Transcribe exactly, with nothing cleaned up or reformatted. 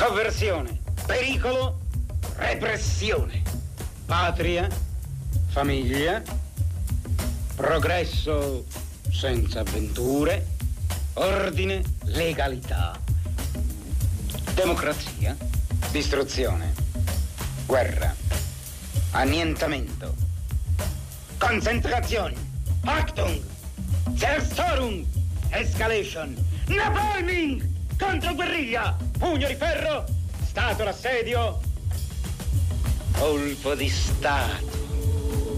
sovversione, pericolo, repressione, patria, famiglia, progresso senza avventure, ordine, legalità, democrazia, distruzione, guerra, annientamento, concentrazione, Achtung, Zerstörung, escalation, napalming, controguerriglia, pugno di ferro, stato d'assedio, colpo di stato.